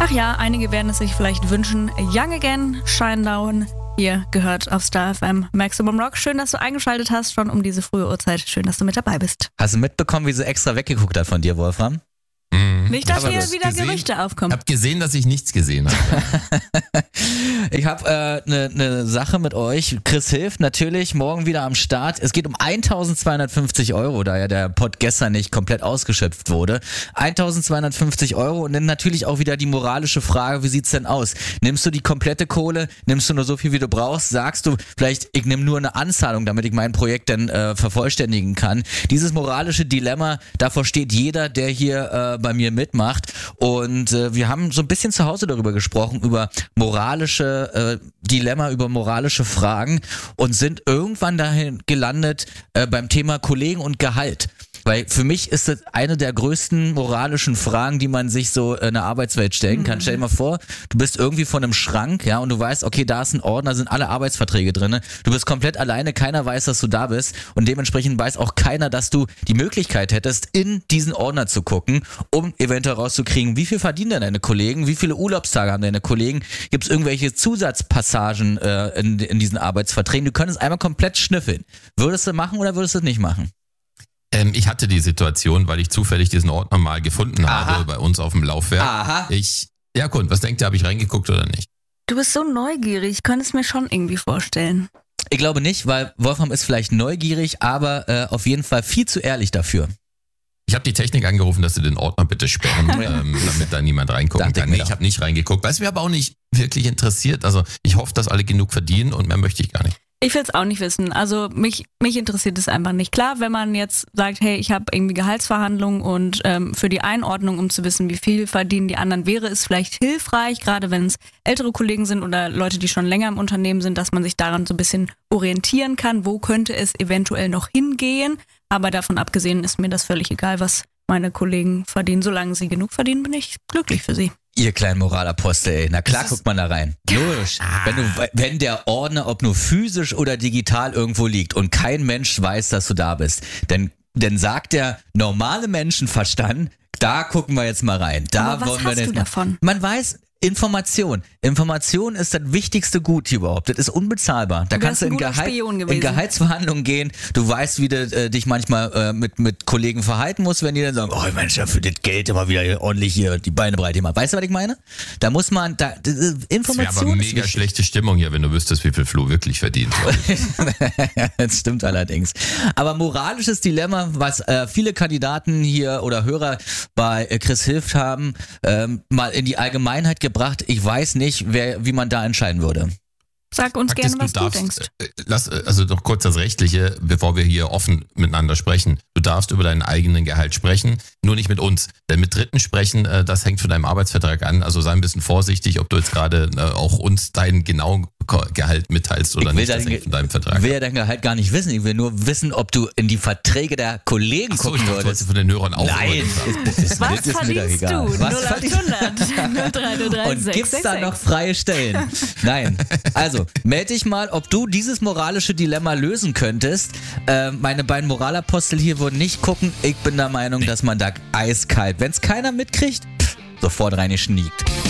Ach ja, einige werden es sich vielleicht wünschen. Young Again, Shinedown. Ihr gehört auf Star FM Maximum Rock. Schön, dass du eingeschaltet hast, schon um diese frühe Uhrzeit. Schön, dass du mit dabei bist. Hast du mitbekommen, wie sie extra weggeguckt hat von dir, Wolfram? Nicht, dass hier wieder Gerüchte aufkommen. Ich habe gesehen, dass ich nichts gesehen habe. Ich habe eine Sache mit euch. Chris hilft natürlich, morgen wieder am Start. Es geht um 1.250 €, da ja der Pod gestern nicht komplett ausgeschöpft wurde. 1.250 € und dann natürlich auch wieder die moralische Frage, wie sieht's denn aus? Nimmst du die komplette Kohle? Nimmst du nur so viel, wie du brauchst? Sagst du vielleicht, ich nehme nur eine Anzahlung, damit ich mein Projekt dann vervollständigen kann? Dieses moralische Dilemma, davor steht jeder, der hier bei mir mitmacht, und wir haben so ein bisschen zu Hause darüber gesprochen, über moralische Dilemma, über moralische Fragen, und sind irgendwann dahin gelandet beim Thema Kollegen und Gehalt. Weil für mich ist das eine der größten moralischen Fragen, die man sich so in der Arbeitswelt stellen kann. Stell dir mal vor, du bist irgendwie vor einem Schrank, ja, und du weißt, okay, da ist ein Ordner, sind alle Arbeitsverträge drin. Du bist komplett alleine, keiner weiß, dass du da bist, und dementsprechend weiß auch keiner, dass du die Möglichkeit hättest, in diesen Ordner zu gucken, um eventuell rauszukriegen, wie viel verdienen denn deine Kollegen, wie viele Urlaubstage haben deine Kollegen, gibt es irgendwelche Zusatzpassagen in diesen Arbeitsverträgen. Du könntest einmal komplett schnüffeln. Würdest du machen oder würdest du es nicht machen? Ich hatte die Situation, weil ich zufällig diesen Ordner mal gefunden habe bei uns auf dem Laufwerk. Ja gut, was denkt ihr, habe ich reingeguckt oder nicht? Du bist so neugierig, ich könnte es mir schon irgendwie vorstellen. Ich glaube nicht, weil Wolfram ist vielleicht neugierig, aber auf jeden Fall viel zu ehrlich dafür. Ich habe die Technik angerufen, dass sie den Ordner bitte sperren, damit da niemand reingucken kann. Nee, ich habe nicht reingeguckt, weil es mir aber auch nicht wirklich interessiert. Also ich hoffe, dass alle genug verdienen, und mehr möchte ich gar nicht. Ich will es auch nicht wissen. Also mich interessiert es einfach nicht. Klar, wenn man jetzt sagt, hey, ich habe irgendwie Gehaltsverhandlungen, und für die Einordnung, um zu wissen, wie viel verdienen die anderen, wäre es vielleicht hilfreich, gerade wenn es ältere Kollegen sind oder Leute, die schon länger im Unternehmen sind, dass man sich daran so ein bisschen orientieren kann, wo könnte es eventuell noch hingehen. Aber davon abgesehen ist mir das völlig egal, was meine Kollegen verdienen. Solange sie genug verdienen, bin ich glücklich für sie. Ihr kleinen Moralapostel, ey. Na klar, guckt man da rein. Logisch. Wenn der Ordner, ob nur physisch oder digital, irgendwo liegt und kein Mensch weiß, dass du da bist, dann sagt der normale Menschenverstand, da gucken wir jetzt mal rein. Da aber was wollen wir hast du davon? Man weiß, Information. Information ist das wichtigste Gut hier überhaupt. Das ist unbezahlbar. Da kannst du in Gehaltsverhandlungen gehen. Du weißt, wie du dich manchmal mit Kollegen verhalten musst, wenn die dann sagen, oh Mensch, ja, für das Geld immer wieder ordentlich hier die Beine breit machen. Weißt du, was ich meine? Da muss man, Information. Das wäre aber mega schlechte Stimmung hier, wenn du wüsstest, wie viel Flo wirklich verdient. Das stimmt allerdings. Aber moralisches Dilemma, was viele Kandidaten hier oder Hörer bei Chris Hilft haben, mal in die Allgemeinheit gebracht. Ich weiß nicht, wie man da entscheiden würde. Sag uns gerne, was du denkst. Also noch kurz das Rechtliche, bevor wir hier offen miteinander sprechen. Du darfst über deinen eigenen Gehalt sprechen, nur nicht mit uns. Denn mit Dritten sprechen, das hängt von deinem Arbeitsvertrag an. Also sei ein bisschen vorsichtig, ob du jetzt gerade auch uns deinen genauen Gehalt mitteilst oder nicht. Das hängt von deinem Vertrag. Ich will ja dein Gehalt gar nicht wissen. Ich will nur wissen, ob du in die Verträge der Kollegen gucken würdest. Du von den Hörern auch. Nein. Was verdienst du? 0800 0303 Und gibt's da noch freie Stellen? Nein. Also, melde dich mal, ob du dieses moralische Dilemma lösen könntest. Meine beiden Moralapostel hier würden nicht gucken. Ich bin der Meinung, dass man da eiskalt, wenn es keiner mitkriegt, sofort reingeschniegt.